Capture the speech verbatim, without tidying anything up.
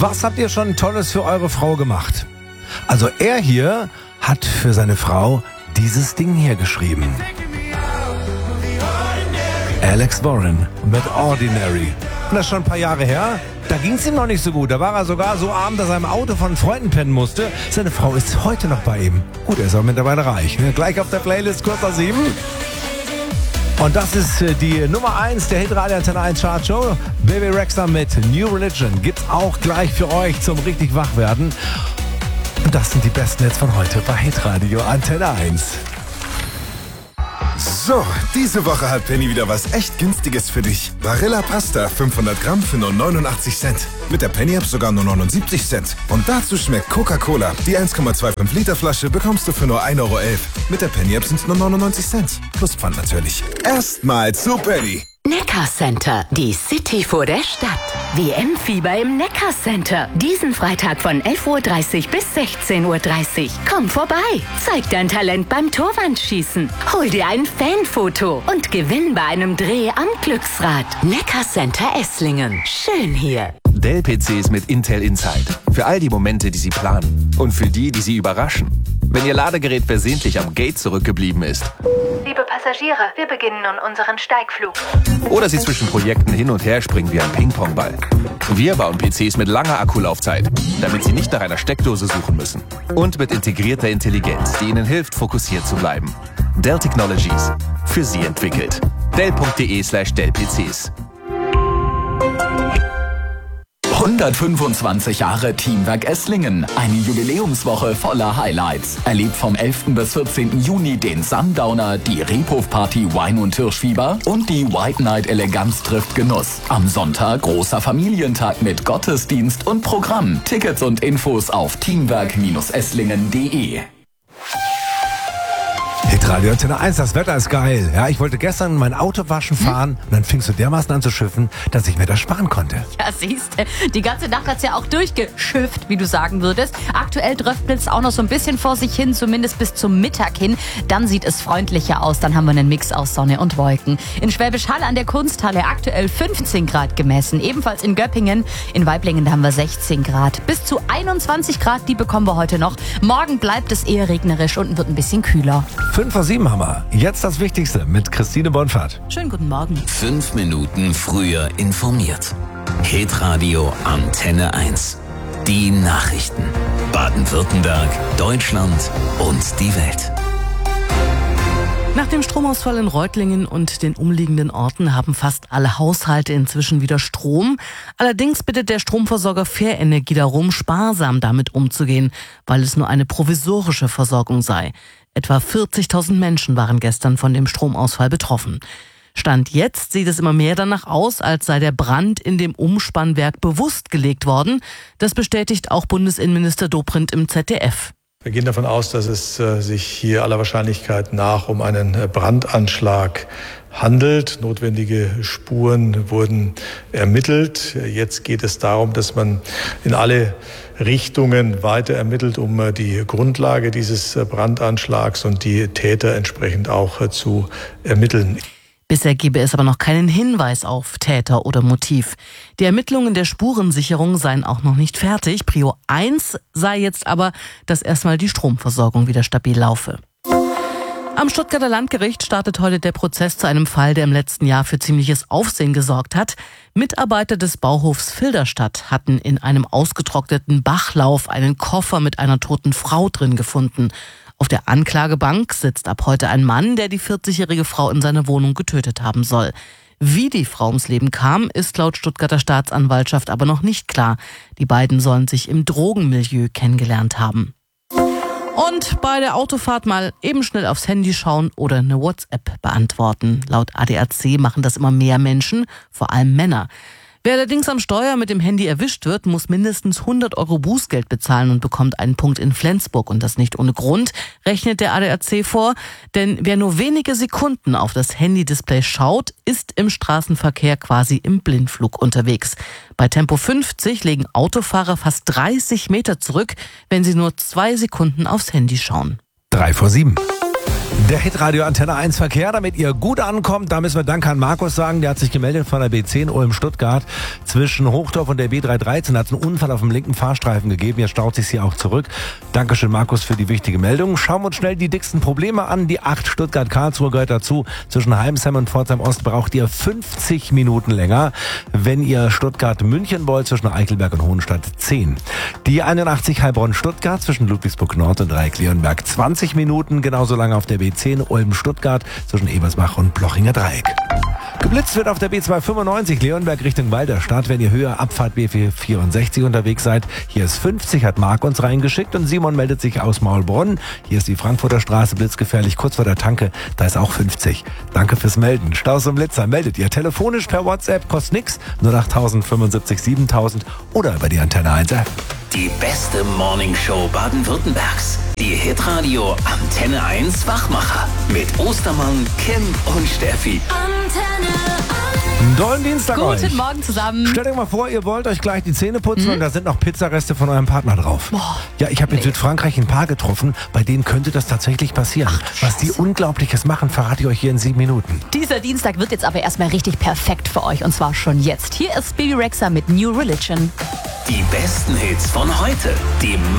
Was habt ihr schon Tolles für eure Frau gemacht? Also er hier hat für seine Frau dieses Ding hier geschrieben. Alex Warren mit Ordinary. Und das ist schon ein paar Jahre her. Da ging es ihm noch nicht so gut. Da war er sogar so arm, dass er im Auto von Freunden pennen musste. Seine Frau ist heute noch bei ihm. Gut, er ist auch mittlerweile reich. Gleich auf der Playlist, kurz nach sieben. Und das ist die Nummer eins der Hitradio Antenne eins Chartshow. Bebe Rexha mit New Religion gibt's auch gleich für euch zum richtig Wachwerden. Und das sind die besten Hits von heute bei Hitradio Antenne eins. So, diese Woche hat Penny wieder was echt Günstiges für dich. Barilla Pasta, fünfhundert Gramm für nur neunundachtzig Cent. Mit der Penny-App sogar nur neunundsiebzig Cent. Und dazu schmeckt Coca-Cola. Die eins Komma fünfundzwanzig Liter Flasche bekommst du für nur ein Euro elf. Mit der Penny-App sind es nur neunundneunzig Cent. Plus Pfand natürlich. Erstmal zu Penny. Neckar Center, die City vor der Stadt. W M-Fieber im Neckar Center. Diesen Freitag von elf Uhr dreißig bis sechzehn Uhr dreißig. Komm vorbei, zeig dein Talent beim Torwandschießen, hol dir ein Fanfoto und gewinn bei einem Dreh am Glücksrad. Neckar Center Esslingen. Schön hier. Dell-P Cs mit Intel Inside. Für all die Momente, die Sie planen. Und für die, die Sie überraschen. Wenn Ihr Ladegerät versehentlich am Gate zurückgeblieben ist. Liebe Passagiere, wir beginnen nun unseren Steigflug. Oder Sie zwischen Projekten hin und her springen wie ein Ping-Pong-Ball. Wir bauen P Cs mit langer Akkulaufzeit, damit Sie nicht nach einer Steckdose suchen müssen. Und mit integrierter Intelligenz, die Ihnen hilft, fokussiert zu bleiben. Dell Technologies. Für Sie entwickelt. Dell.de slash Dell-PCs. hundertfünfundzwanzig Jahre Teamwerk Esslingen. Eine Jubiläumswoche voller Highlights. Erlebt vom elften bis vierzehnten Juni den Sundowner, die Rebhof-Party Wein und Hirschfieber und die White Night Eleganz trifft Genuss. Am Sonntag großer Familientag mit Gottesdienst und Programm. Tickets und Infos auf teamwerk Esslingen punkt de. Hitradio Antenne eins, das Wetter ist geil. Ja, ich wollte gestern mein Auto waschen fahren hm? und dann fingst du dermaßen an zu schiffen, dass ich mir das sparen konnte. Ja, siehste, die ganze Nacht hat's ja auch durchgeschifft, wie du sagen würdest. Aktuell tröpfelt es auch noch so ein bisschen vor sich hin, zumindest bis zum Mittag hin. Dann sieht es freundlicher aus, dann haben wir einen Mix aus Sonne und Wolken. In Schwäbisch Hall an der Kunsthalle aktuell fünfzehn Grad gemessen. Ebenfalls in Göppingen, in Waiblingen haben wir sechzehn Grad. Bis zu einundzwanzig Grad, die bekommen wir heute noch. Morgen bleibt es eher regnerisch und wird ein bisschen kühler. Fünf vor sieben haben wir. Jetzt das Wichtigste mit Christine Bonfahrt. Schönen guten Morgen. Fünf Minuten früher informiert. Hitradio Antenne eins. Die Nachrichten. Baden-Württemberg, Deutschland und die Welt. Nach dem Stromausfall in Reutlingen und den umliegenden Orten haben fast alle Haushalte inzwischen wieder Strom. Allerdings bittet der Stromversorger Fair Energie darum, sparsam damit umzugehen, weil es nur eine provisorische Versorgung sei. Etwa vierzigtausend Menschen waren gestern von dem Stromausfall betroffen. Stand jetzt sieht es immer mehr danach aus, als sei der Brand in dem Umspannwerk bewusst gelegt worden. Das bestätigt auch Bundesinnenminister Dobrindt im Z D F. Wir gehen davon aus, dass es äh, sich hier aller Wahrscheinlichkeit nach um einen äh, Brandanschlag handelt. Notwendige Spuren wurden ermittelt. Jetzt geht es darum, dass man in alle Richtungen weiter ermittelt, um äh, die Grundlage dieses äh, Brandanschlags und die Täter entsprechend auch äh, zu ermitteln. Bisher gebe es aber noch keinen Hinweis auf Täter oder Motiv. Die Ermittlungen der Spurensicherung seien auch noch nicht fertig. Prio eins sei jetzt aber, dass erstmal die Stromversorgung wieder stabil laufe. Am Stuttgarter Landgericht startet heute der Prozess zu einem Fall, der im letzten Jahr für ziemliches Aufsehen gesorgt hat. Mitarbeiter des Bauhofs Filderstadt hatten in einem ausgetrockneten Bachlauf einen Koffer mit einer toten Frau drin gefunden. Auf der Anklagebank sitzt ab heute ein Mann, der die vierzigjährige Frau in seiner Wohnung getötet haben soll. Wie die Frau ums Leben kam, ist laut Stuttgarter Staatsanwaltschaft aber noch nicht klar. Die beiden sollen sich im Drogenmilieu kennengelernt haben. Und bei der Autofahrt mal eben schnell aufs Handy schauen oder eine WhatsApp beantworten. Laut A D A C machen das immer mehr Menschen, vor allem Männer. Wer allerdings am Steuer mit dem Handy erwischt wird, muss mindestens hundert Euro Bußgeld bezahlen und bekommt einen Punkt in Flensburg. Und das nicht ohne Grund, rechnet der A D A C vor. Denn wer nur wenige Sekunden auf das Handy-Display schaut, ist im Straßenverkehr quasi im Blindflug unterwegs. Bei Tempo fünfzig legen Autofahrer fast dreißig Meter zurück, wenn sie nur zwei Sekunden aufs Handy schauen. Drei vor sieben. Der Hitradio Antenne eins Verkehr, damit ihr gut ankommt, da müssen wir Danke an Markus sagen, der hat sich gemeldet von der B zehn Ulm-Stuttgart. Zwischen Hochdorf und der B dreihundertdreizehn hat es einen Unfall auf dem linken Fahrstreifen gegeben, jetzt staut sich hier auch zurück. Dankeschön Markus für die wichtige Meldung. Schauen wir uns schnell die dicksten Probleme an. Die acht Stuttgart-Karlsruhe gehört dazu. Zwischen Heimsheim und Pforzheim-Ost braucht ihr fünfzig Minuten länger. Wenn ihr Stuttgart-München wollt, zwischen Eichelberg und Hohenstadt zehn. Die einundachtzig Heilbronn-Stuttgart zwischen Ludwigsburg-Nord und Dreieck-Leonberg zwanzig Minuten, genauso lange auf der B zehn Ulm-Stuttgart zwischen Ebersbach und Blochinger Dreieck. Geblitzt wird auf der B zweihundertfünfundneunzig Leonberg Richtung Walderstadt, wenn ihr höher Abfahrt B vierhundertvierundsechzig unterwegs seid. Hier ist fünfzig, hat Marc uns reingeschickt und Simon meldet sich aus Maulbronn. Hier ist die Frankfurter Straße, blitzgefährlich, kurz vor der Tanke, da ist auch fünfzig. Danke fürs Melden. Staus und Blitzer meldet ihr telefonisch per WhatsApp, kostet nix, null acht null null fünfundsiebzig siebentausend oder über die Antenne eins App. Die beste Morningshow Baden-Württembergs. Die Hitradio Antenne eins Wachmacher. Mit Ostermann, Kim und Steffi. Antenne Einen tollen Dienstag euch. Guten Morgen zusammen. Stellt euch mal vor, ihr wollt euch gleich die Zähne putzen mhm. und da sind noch Pizzareste von eurem Partner drauf. Boah, ja, ich habe in nee. Südfrankreich ein Paar getroffen, bei denen könnte das tatsächlich passieren. Ach, was die Unglaubliches machen, verrate ich euch hier in sieben Minuten. Dieser Dienstag wird jetzt aber erstmal richtig perfekt für euch und zwar schon jetzt. Hier ist Bibi Rexha mit New Religion. Die besten Hits von heute. Die